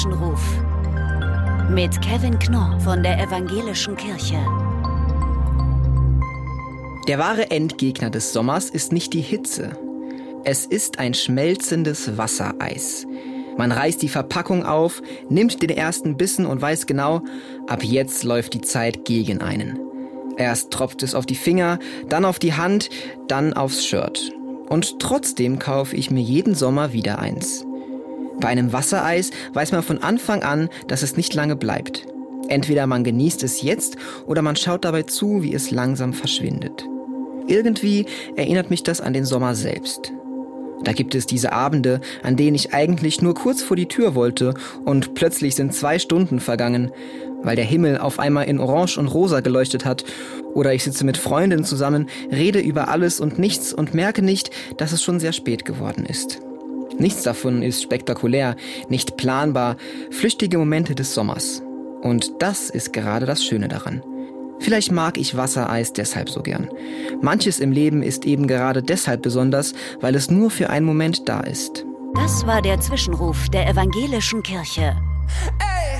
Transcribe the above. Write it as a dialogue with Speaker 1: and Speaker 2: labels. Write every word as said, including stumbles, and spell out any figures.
Speaker 1: Ruf mit Kevin Knorr von der Evangelischen Kirche.
Speaker 2: Der wahre Endgegner des Sommers ist nicht die Hitze. Es ist ein schmelzendes Wassereis. Man reißt die Verpackung auf, nimmt den ersten Bissen und weiß genau, ab jetzt läuft die Zeit gegen einen. Erst tropft es auf die Finger, dann auf die Hand, dann aufs Shirt. Und trotzdem kaufe ich mir jeden Sommer wieder eins. Bei einem Wassereis weiß man von Anfang an, dass es nicht lange bleibt. Entweder man genießt es jetzt oder man schaut dabei zu, wie es langsam verschwindet. Irgendwie erinnert mich das an den Sommer selbst. Da gibt es diese Abende, an denen ich eigentlich nur kurz vor die Tür wollte und plötzlich sind zwei Stunden vergangen, weil der Himmel auf einmal in Orange und Rosa geleuchtet hat. Oder ich sitze mit Freundinnen zusammen, rede über alles und nichts und merke nicht, dass es schon sehr spät geworden ist. Nichts davon ist spektakulär, nicht planbar, flüchtige Momente des Sommers. Und das ist gerade das Schöne daran. Vielleicht mag ich Wassereis deshalb so gern. Manches im Leben ist eben gerade deshalb besonders, weil es nur für einen Moment da ist.
Speaker 1: Das war der Zwischenruf der Evangelischen Kirche.